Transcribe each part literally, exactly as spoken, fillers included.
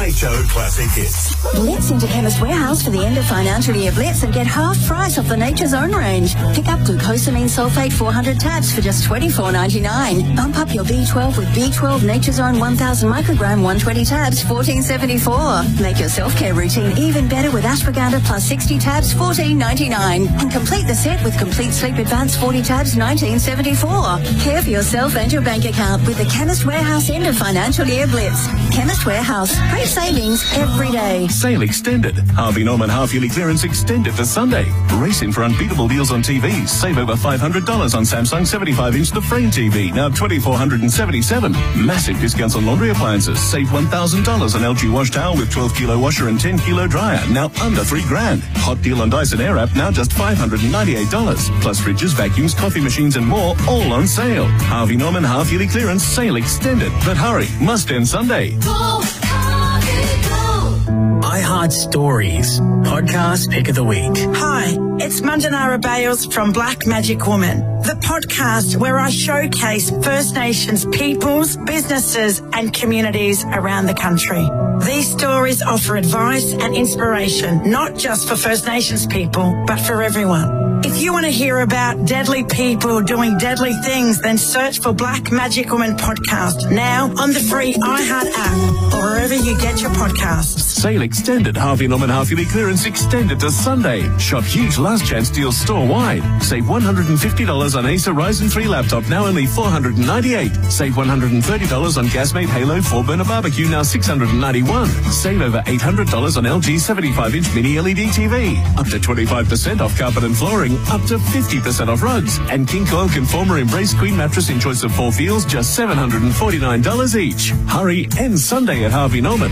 H O Classic Hits. Blitz into Chemist Warehouse for the end of financial year Blitz and get half price off the Nature's Own range. Pick up glucosamine sulfate four hundred tabs for just twenty-four ninety-nine. Bump up your B twelve with B twelve Nature's Own one thousand microgram one hundred twenty tabs, fourteen seventy-four. Make your self-care routine even better with ashwagandha plus sixty tabs, fourteen ninety-nine. And complete the set with Complete Sleep Advanced forty tabs, nineteen seventy-four. Care for yourself and your bank account with the Chemist Warehouse end of financial year Blitz. Chemist Warehouse. Great savings every day. Sale extended. Harvey Norman half-yearly clearance extended to Sunday. Race in for unbeatable deals on T Vs. Save over five hundred dollars on Samsung seventy-five inch The Frame T V, now two thousand four hundred seventy-seven dollars. Massive discounts on laundry appliances. Save one thousand dollars on L G wash towel with twelve kilo washer and ten kilo dryer, now under three grand. Hot deal on Dyson Airwrap, now just five hundred ninety-eight dollars. Plus fridges, vacuums, coffee machines and more, all on sale. Harvey Norman half-yearly clearance sale extended. But hurry, must end Sunday. Go, Harvey, go. iHeart Stories, podcast pick of the week. Hi, it's Mandanara Bales from Black Magic Woman, the podcast where I showcase First Nations peoples, businesses and communities around the country. These stories offer advice and inspiration, not just for First Nations people, but for everyone. If you want to hear about deadly people doing deadly things, then search for Black Magic Woman podcast now on the free iHeart app or wherever you get your podcasts. Sale extended. Harvey Norman half-yearly clearance extended to Sunday. Shop huge last chance deals store-wide. Save one hundred fifty dollars on Acer Ryzen three laptop, now only four hundred ninety-eight dollars. Save one hundred thirty dollars on Gasmate Halo four burner barbecue, now six hundred ninety-one dollars. Save over eight hundred dollars on L G seventy-five inch mini L E D T V. Up to twenty-five percent off carpet and flooring. Up to fifty percent off rugs. And King Coil Conformer Embrace Queen mattress in choice of four feels, just seven hundred forty-nine dollars each. Hurry, end Sunday at Harvey Norman.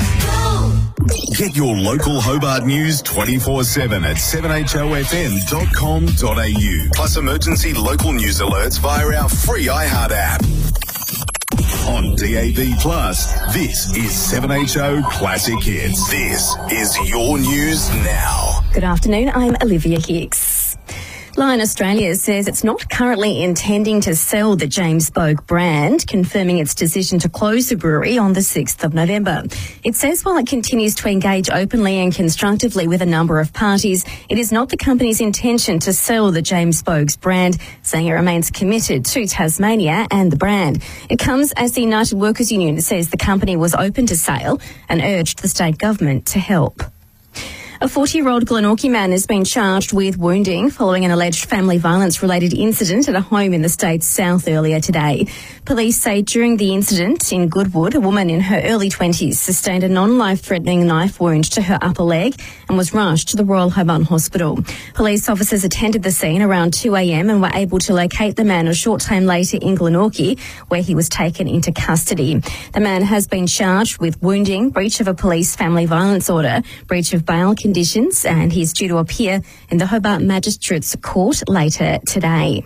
Get your local Hobart news twenty-four seven at seven H O F M dot com dot a u. Plus emergency local news alerts via our free iHeart app. On D A B Plus, this is seven H O Classic Hits. This is your news now. Good afternoon, I'm Olivia Hicks. Lion Australia says it's not currently intending to sell the James Bogue brand, confirming its decision to close the brewery on the sixth of November. It says while it continues to engage openly and constructively with a number of parties, it is not the company's intention to sell the James Bogue's brand, saying it remains committed to Tasmania and the brand. It comes as the United Workers Union says the company was open to sale and urged the state government to help. A forty-year-old Glenorchy man has been charged with wounding following an alleged family violence-related incident at a home in the state's south earlier today. Police say during the incident in Goodwood, a woman in her early twenties sustained a non-life-threatening knife wound to her upper leg and was rushed to the Royal Hobart Hospital. Police officers attended the scene around two a m and were able to locate the man a short time later in Glenorchy, where he was taken into custody. The man has been charged with wounding, breach of a police family violence order, breach of bail conditions, and he's due to appear in the Hobart Magistrates Court later today.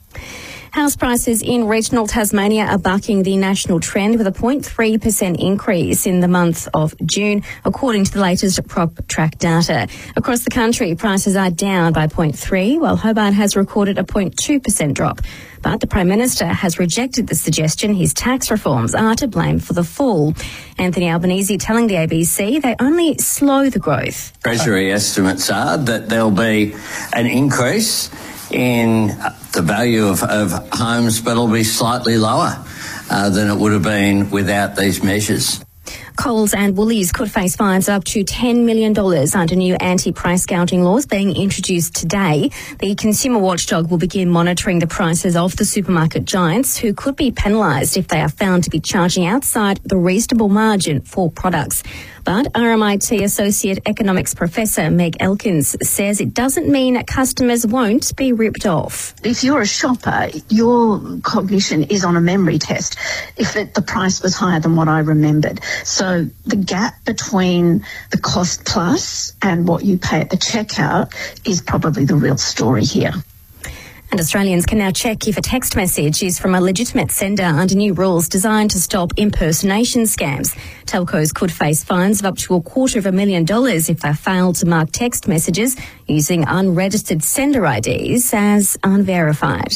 House prices in regional Tasmania are bucking the national trend with a zero point three percent increase in the month of June, according to the latest PropTrack data. Across the country, prices are down by zero point three, while Hobart has recorded a zero point two percent drop. But the Prime Minister has rejected the suggestion his tax reforms are to blame for the fall. Anthony Albanese telling the A B C they only slow the growth. Treasury estimates are that there'll be an increase in the value of, of homes, but it'll be slightly lower uh, than it would have been without these measures. Coles and Woolies could face fines of up to ten million dollars under new anti-price gouging laws being introduced today. The consumer watchdog will begin monitoring the prices of the supermarket giants, who could be penalised if they are found to be charging outside the reasonable margin for products. But R M I T Associate Economics Professor Meg Elkins says it doesn't mean customers won't be ripped off. If you're a shopper, your cognition is on a memory test if it, the price was higher than what I remembered. So the gap between the cost plus and what you pay at the checkout is probably the real story here. And Australians can now check if a text message is from a legitimate sender under new rules designed to stop impersonation scams. Telcos could face fines of up to a quarter of a million dollars if they fail to mark text messages using unregistered sender I Ds as unverified.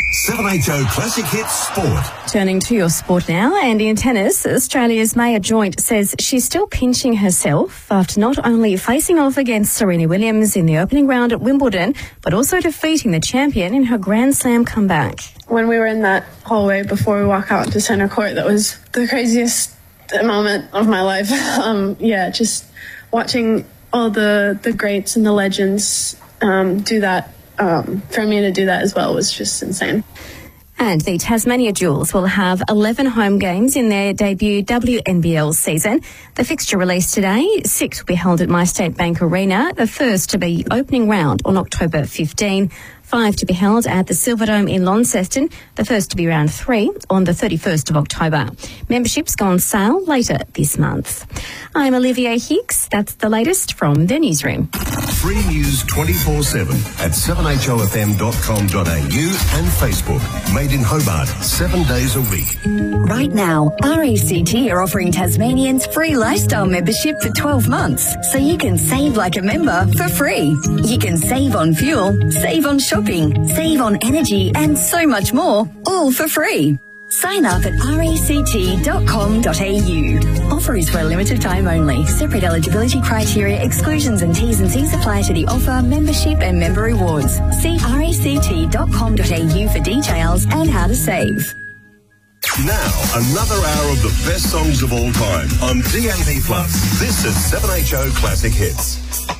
seven H O Classic Hits Sport. Turning to your sport now, and in tennis, Australia's Maya Joint says she's still pinching herself after not only facing off against Serena Williams in the opening round at Wimbledon, but also defeating the champion in her Grand Slam comeback. When we were in that hallway before we walk out to centre court, that was the craziest moment of my life. Um, yeah, just watching all the, the greats and the legends um, do that. Um, for me to do that as well was just insane. And the Tasmania Jewels will have eleven home games in their debut W N B L season. The fixture released today, six will be held at MyState Bank Arena, the first to be opening round on October fifteenth. Five to be held at the Silverdome in Launceston, the first to be round three on the thirty-first of October. Memberships go on sale later this month. I'm Olivia Hicks. That's the latest from the newsroom. Free news twenty-four seven at seven H O F M dot com dot A U and Facebook. Made in Hobart, seven days a week. Right now, R A C T are offering Tasmanians free lifestyle membership for twelve months, so you can save like a member for free. You can save on fuel, save on shopping, save on energy, and so much more, all for free. Sign up at R A C T dot com dot A U. Offer is for a limited time only. Separate eligibility criteria, exclusions and T's and C's apply to the offer, membership and member rewards. See R A C T dot com dot A U for details and how to save. Now, another hour of the best songs of all time on D A B plus. This is seven H O Classic Hits.